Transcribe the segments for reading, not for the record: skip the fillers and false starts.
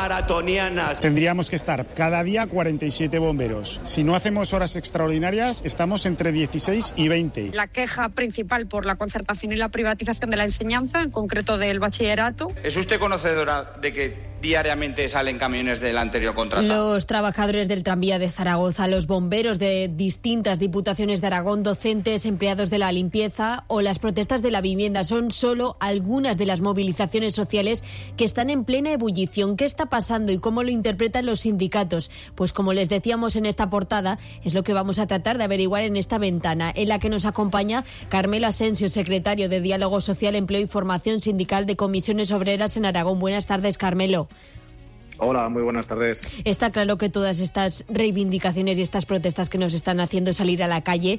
maratonianas. Tendríamos que estar cada día 47 bomberos. Si no hacemos horas extraordinarias, estamos entre 16 y 20. La queja principal por la concertación y la privatización de la enseñanza, en concreto del bachillerato. ¿Es usted conocedora de que diariamente salen camiones del anterior contrato? Los trabajadores del tranvía de Zaragoza, los bomberos de distintas diputaciones de Aragón, docentes, empleados de la limpieza o las protestas de la vivienda son solo algunas de las movilizaciones sociales que están en plena ebullición. ¿Qué está pasando y cómo lo interpretan los sindicatos? Pues como les decíamos en esta portada, es lo que vamos a tratar de averiguar en esta ventana, en la que nos acompaña Carmelo Asensio, secretario de Diálogo Social, Empleo y Formación Sindical de Comisiones Obreras en Aragón. Buenas tardes, Carmelo. Hola, muy buenas tardes. Está claro que todas estas reivindicaciones y estas protestas que nos están haciendo salir a la calle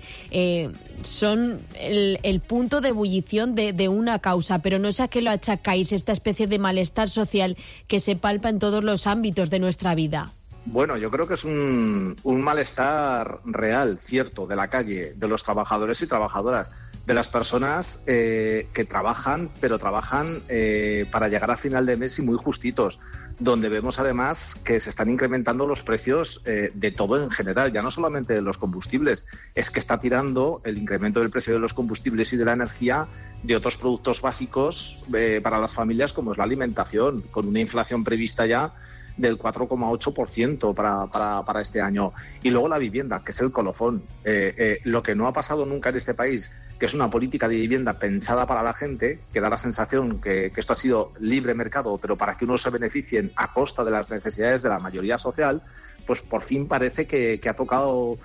son el punto de ebullición de una causa, pero no sé a qué lo achacáis, esta especie de malestar social que se palpa en todos los ámbitos de nuestra vida. Bueno, yo creo que es un malestar real, cierto, de la calle, de los trabajadores y trabajadoras, de las personas que trabajan, pero trabajan para llegar a final de mes y muy justitos, donde vemos además que se están incrementando los precios de todo en general, ya no solamente de los combustibles, es que está tirando el incremento del precio de los combustibles y de la energía de otros productos básicos para las familias, como es la alimentación, con una inflación prevista ya del 4,8% para este año. Y luego la vivienda, que es el colofón. Lo que no ha pasado nunca en este país, que es una política de vivienda pensada para la gente, que da la sensación que esto ha sido libre mercado, pero para que unos se beneficien a costa de las necesidades de la mayoría social, pues por fin parece que ha tocado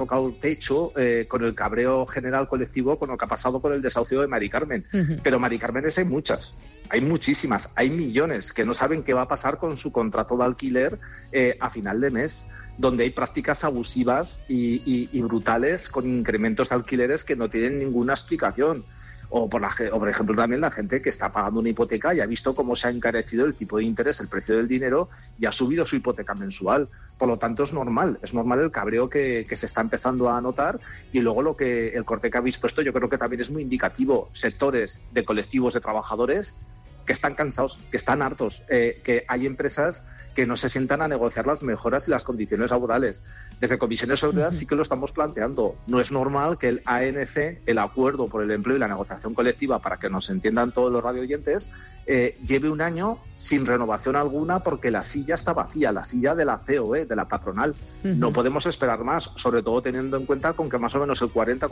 techo con el cabreo general colectivo, con lo que ha pasado con el desahucio de Mari Carmen. Uh-huh. Pero Mari Carmenes hay muchas. Hay muchísimas, hay millones que no saben qué va a pasar con su contrato de alquiler a final de mes, donde hay prácticas abusivas y brutales con incrementos de alquileres que no tienen ninguna explicación. O por ejemplo también la gente que está pagando una hipoteca y ha visto cómo se ha encarecido el tipo de interés, el precio del dinero, y ha subido su hipoteca mensual. Por lo tanto es normal el cabreo que se está empezando a notar, y luego el corte que habéis puesto yo creo que también es muy indicativo. Sectores de colectivos de trabajadores que están cansados, que están hartos, que hay empresas que no se sientan a negociar las mejoras y las condiciones laborales. Desde Comisiones Obreras sí que lo estamos planteando. No es normal que el ANC, el Acuerdo por el Empleo y la Negociación Colectiva, para que nos entiendan todos los radioyentes, lleve un año sin renovación alguna porque la silla está vacía, la silla de la COE, de la patronal. Uh-huh. No podemos esperar más, sobre todo teniendo en cuenta con que más o menos el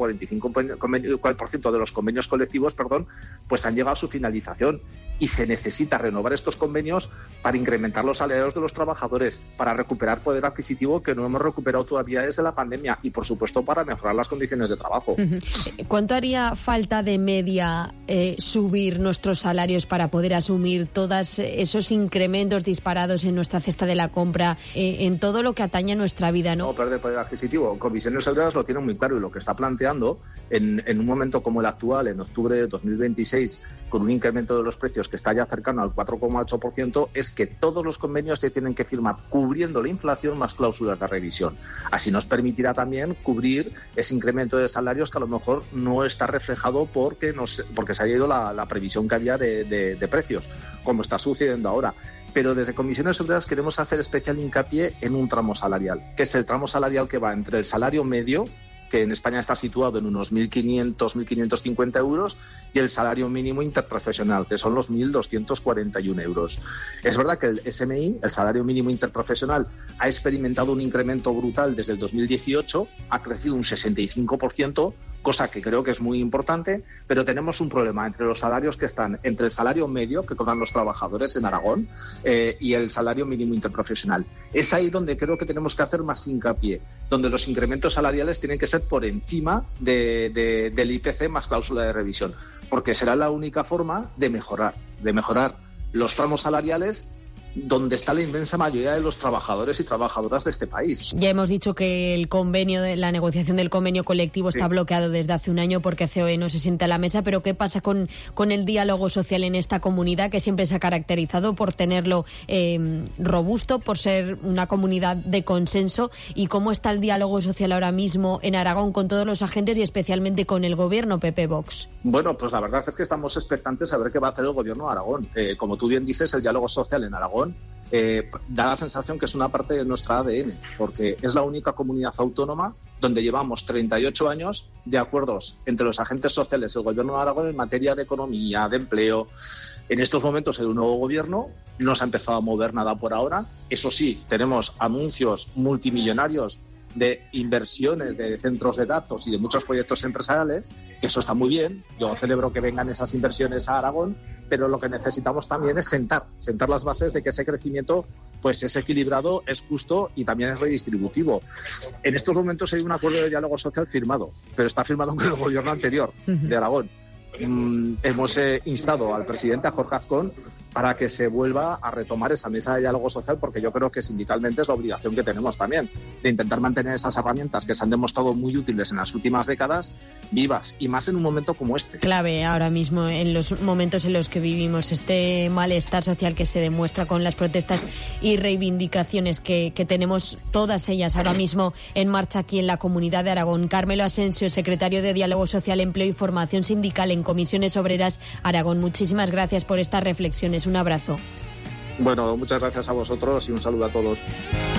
40-45% de los convenios colectivos, pues han llegado a su finalización. Y se necesita renovar estos convenios para incrementar los salarios de los trabajadores, para recuperar poder adquisitivo que no hemos recuperado todavía desde la pandemia y, por supuesto, para mejorar las condiciones de trabajo. Uh-huh. ¿Cuánto haría falta de media subir nuestros salarios para poder asumir todos esos incrementos disparados en nuestra cesta de la compra, en todo lo que atañe a nuestra vida, ¿no? No perder poder adquisitivo. Comisiones Obreras lo tienen muy claro y lo que está planteando en un momento como el actual, en octubre de 2026, con un incremento de los precios que está ya cercano al 4,8%, es que todos los convenios se tienen que firmar cubriendo la inflación más cláusulas de revisión. Así nos permitirá también cubrir ese incremento de salarios que a lo mejor no está reflejado porque se ha ido la previsión que había de precios, como está sucediendo ahora. Pero desde Comisiones Obreras queremos hacer especial hincapié en un tramo salarial, que es el tramo salarial que va entre el salario medio, que en España está situado en unos 1.500, 1.550 euros, y el salario mínimo interprofesional, que son los 1.241 euros. Es verdad que el SMI, el salario mínimo interprofesional, ha experimentado un incremento brutal desde el 2018, ha crecido un 65%, cosa que creo que es muy importante, pero tenemos un problema entre los salarios que están entre el salario medio que cobran los trabajadores en Aragón y el salario mínimo interprofesional. Es ahí donde creo que tenemos que hacer más hincapié, donde los incrementos salariales tienen que ser por encima del IPC más cláusula de revisión, porque será la única forma de mejorar los tramos salariales donde está la inmensa mayoría de los trabajadores y trabajadoras de este país. Ya hemos dicho que el convenio, la negociación del convenio colectivo está bloqueado desde hace un año porque COE no se sienta a la mesa, pero ¿qué pasa con el diálogo social en esta comunidad, que siempre se ha caracterizado por tenerlo robusto, por ser una comunidad de consenso? ¿Y cómo está el diálogo social ahora mismo en Aragón con todos los agentes y especialmente con el gobierno PP Vox? Bueno, pues la verdad es que estamos expectantes a ver qué va a hacer el gobierno de Aragón. Como tú bien dices, el diálogo social en Aragón da la sensación que es una parte de nuestra ADN, porque es la única comunidad autónoma donde llevamos 38 años de acuerdos entre los agentes sociales y el Gobierno de Aragón en materia de economía, de empleo. En estos momentos el nuevo Gobierno no se ha empezado a mover nada por ahora. Eso sí, tenemos anuncios multimillonarios de inversiones de centros de datos y de muchos proyectos empresariales, que eso está muy bien. Yo celebro que vengan esas inversiones a Aragón, pero lo que necesitamos también es sentar las bases de que ese crecimiento pues es equilibrado, es justo y también es redistributivo. En estos momentos hay un acuerdo de diálogo social firmado, pero está firmado con el gobierno anterior de Aragón. Hemos instado al presidente, a Jorge Azcón, para que se vuelva a retomar esa mesa de diálogo social, porque yo creo que sindicalmente es la obligación que tenemos también de intentar mantener esas herramientas que se han demostrado muy útiles en las últimas décadas vivas, y más en un momento como este. Clave ahora mismo en los momentos en los que vivimos, este malestar social que se demuestra con las protestas y reivindicaciones que tenemos todas ellas ahora mismo en marcha aquí en la Comunidad de Aragón. Carmelo Asensio, secretario de Diálogo Social, Empleo y Formación Sindical en Comisiones Obreras Aragón, muchísimas gracias por estas reflexiones. Un abrazo. Bueno, muchas gracias a vosotros y un saludo a todos.